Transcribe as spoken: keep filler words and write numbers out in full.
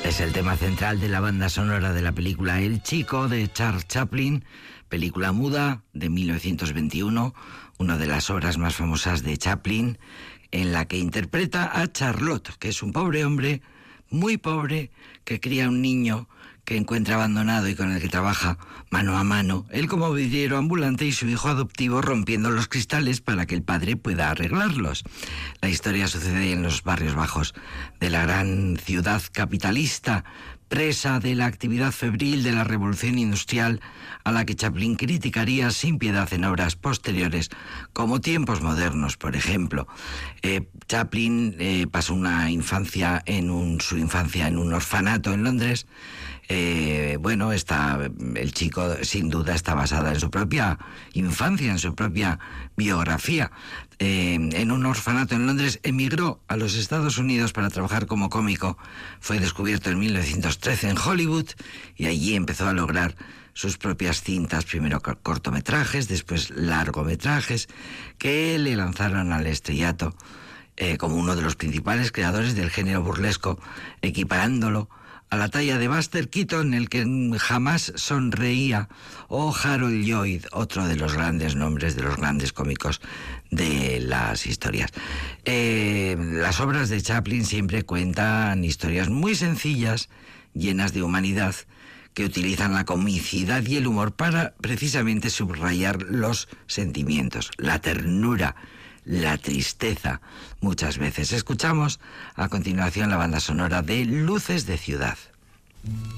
Es el tema central de la banda sonora de la película El Chico de Charles Chaplin, película muda de mil novecientos veintiuno, una de las obras más famosas de Chaplin, en la que interpreta a Charlot, que es un pobre hombre, muy pobre, que cría un niño que encuentra abandonado y con el que trabaja mano a mano, él como vidriero ambulante y su hijo adoptivo rompiendo los cristales para que el padre pueda arreglarlos. La historia sucede en los barrios bajos de la gran ciudad capitalista, presa de la actividad febril de la revolución industrial, a la que Chaplin criticaría sin piedad en obras posteriores, como Tiempos modernos, por ejemplo. Eh, Chaplin eh, pasó una infancia en un, su infancia en un orfanato en Londres. Eh, bueno, está, el chico sin duda está basada en su propia infancia, en su propia biografía. Eh, en un orfanato en Londres emigró a los Estados Unidos para trabajar como cómico. Fue descubierto en mil novecientos trece en Hollywood y allí empezó a lograr sus propias cintas, primero cortometrajes, después largometrajes, que le lanzaron al estrellato eh, como uno de los principales creadores del género burlesco, equiparándolo a la talla de Buster Keaton, el que jamás sonreía, o Harold Lloyd, otro de los grandes nombres de los grandes cómicos de las historias. Eh, las obras de Chaplin siempre cuentan historias muy sencillas, llenas de humanidad, que utilizan la comicidad y el humor para precisamente subrayar los sentimientos, la ternura, la tristeza, muchas veces. Escuchamos a continuación la banda sonora de Luces de Ciudad.